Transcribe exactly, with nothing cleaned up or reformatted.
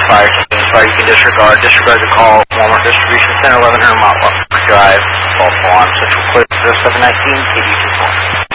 fire team. Fire, you can disregard. Disregard the call. Walmart Distribution Center, eleven hundred Montmark Drive, false alarm. Central Clear, seven nineteen, K D two four.